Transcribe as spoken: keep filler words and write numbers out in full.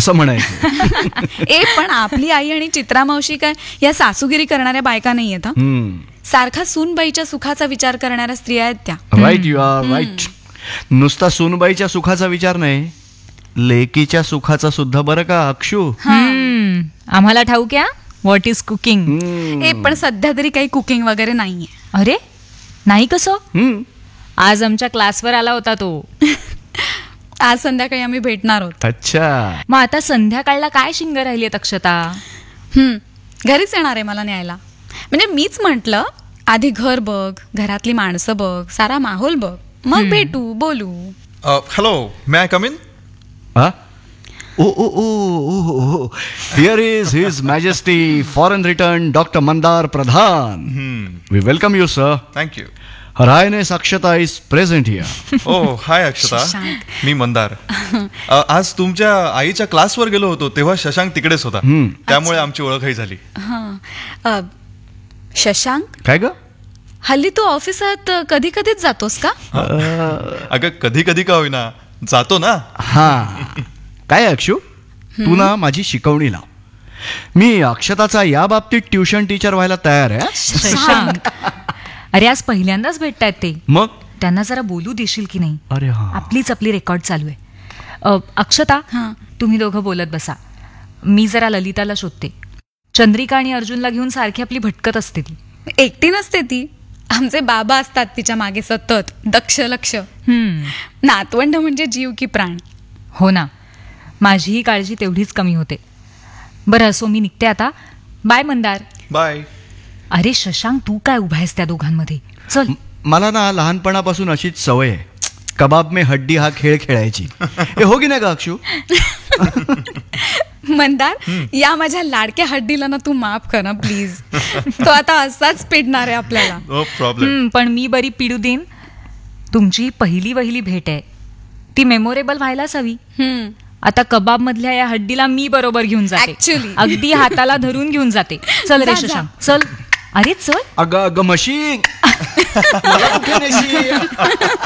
असं म्हणायचं. ए पण आपली आई आणि चित्रा मावशी काय या सासूगिरी करणाऱ्या बायका नाही आहेत. सारखा सूनबाईच्या सुखाचा विचार करणाऱ्या स्त्रिया आहेत त्या. Right, you R right. नुसता सूनबाईच्या सुखाचा विचार नाही, लेकीच्या सुखाचा सुद्धा बरं का अक्षू. आम्हाला ठाऊक आहे व्हॉट इज कुकिंग. ए पण सध्या तरी काही कुकिंग वगैरे नाहीये. अरे नाही कसं? आज आमच्या क्लासवर आला होता तो. आज संध्याकाळी आम्ही भेटणार आहोत. अच्छा, मग आता संध्याकाळला काय शिंग राहिली अक्षता? हम्म घरीच येणार आहे मला न्यायला. म्हणजे मीच म्हंटल आधी घर बघ, घरातली माणसं बघ, सारा माहोल बघ, मग भेटू, बोलू. Hello, may I come in? O O O here is his majesty foreign return doctor Mandar Pradhan. We welcome you sir. Thank you. Her Highness Akshata is present here. ओ हाय अक्षता, मी मंदार. आज तुमच्या आईच्या क्लासवर गेलो होतो तेव्हा शशांक तिकडेच होता, त्यामुळे आमची ओळखही झाली. शशांक काय ग? हल्ली तू ऑफिसात कधी कधीच जातोस का? अगं कधी कधी का होईना जातो ना. हा काय अक्षू, तू ना माझी शिकवणी लाव. मी अक्षताचा या बाबतीत ट्युशन टीचर व्हायला तयार आहे. शशांक, अरे आज पहिल्यांदाच भेटतायत ते, मग त्यांना जरा बोलू देशील की नाही? अरे हा, आपलीच आपली रेकॉर्ड चालू आहे. अक्षता, तुम्ही दोघं बोलत बसा, मी जरा ललिताला शोधते. चंद्रिका आणि अर्जुनला घेऊन सारखी आपली भटकत असते ती. एकटी नसते ती, आमचे बाबा असतात तिच्या मागे सतत, दक्ष लक्ष. नातवंड म्हणजे जीव की प्राण. हो ना, माझीही काळजी तेवढीच कमी होते. बरं असो, मी निघते आता. बाय मंदार. बाय. अरे शशांक, तू काय उभा आहेस त्या दोघांमध्ये? चल. मला ना लहानपणापासून अशीच सवय आहे, कबाब में हड्डी हा खेळ खेळायची. हे हो की नाही का अक्षू? मंदार, या माझ्या लाडक्या हड्डीला ना तू माफ कर ना प्लीज. तो आता असाच पिडणार आहे आपल्याला. No problem. पण मी बरी पिडू देईन. तुमची पहिली वहिली भेट आहे, ती मेमोरेबल व्हायलाच हवी. आता कबाब मधल्या या हड्डीला मी बरोबर घेऊन जाते. Actually. अगदी हाताला धरून घेऊन जाते. चल रे शशांक, चल. अरे चल. अगं अगं म्हशी